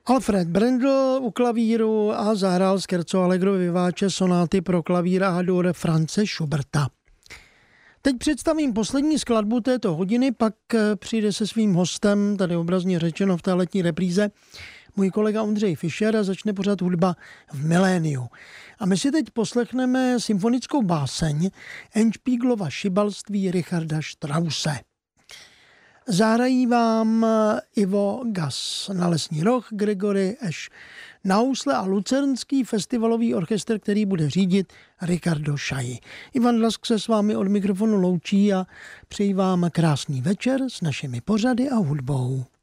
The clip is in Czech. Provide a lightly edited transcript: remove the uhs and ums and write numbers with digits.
Alfred Brendel u klavíru a zahrál scherzo allegro vivace sonáty pro klavír a dur Franze Schuberta. Teď představím poslední skladbu této hodiny, pak přijde se svým hostem, tady obrazně řečeno v té letní repríze, můj kolega Ondřej Fischer a začne pořád hudba v miléniu. A my si teď poslechneme symfonickou báseň Endspieglova šibalství Richarda Strause. Zahrají vám Ivo Gas na lesní roh, Gregory Eš na housle a Lucernský festivalový orchestr, který bude řídit Ricardo Chailly. Ivan Dlask se s vámi od mikrofonu loučí a přeji vám krásný večer s našimi pořady a hudbou.